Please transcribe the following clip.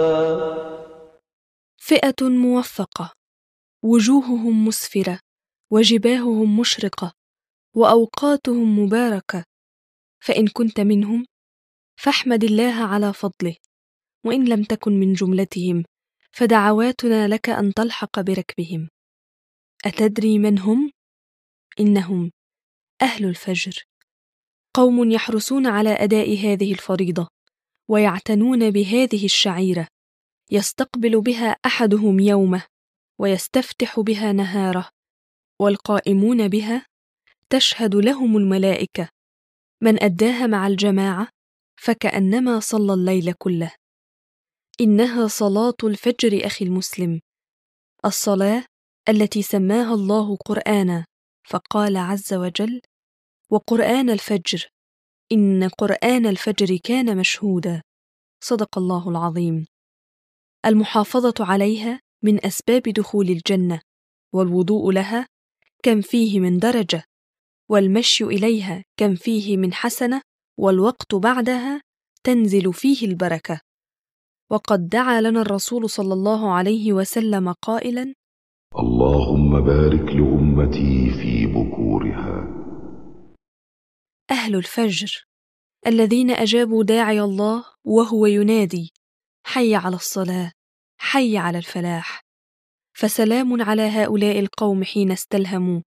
فئة موفقة، وجوههم مسفرة، وجباههم مشرقة، وأوقاتهم مباركة، فإن كنت منهم فاحمد الله على فضله، وإن لم تكن من جملتهم فدعواتنا لك أن تلحق بركبهم. أتدري من هم؟ إنهم أهل الفجر، قوم يحرصون على أداء هذه الفريضة، ويعتنون بهذه الشعيرة، يستقبل بها أحدهم يومه، ويستفتح بها نهاره، والقائمون بها تشهد لهم الملائكة، من أداها مع الجماعة فكأنما صلى الليل كله. إنها صلاة الفجر أخي المسلم، الصلاة التي سماها الله قرآنا، فقال عز وجل: وقرآن الفجر إن قرآن الفجر كان مشهودا. صدق الله العظيم. المحافظة عليها من أسباب دخول الجنة، والوضوء لها كم فيه من درجة، والمشي إليها كم فيه من حسنة، والوقت بعدها تنزل فيه البركة. وقد دعا لنا الرسول صلى الله عليه وسلم قائلا: اللهم بارك لأمتي في بكورها. أهل الفجر الذين أجابوا داعي الله وهو ينادي: حي على الصلاة، حي على الفلاح. فسلام على هؤلاء القوم حين استلهموا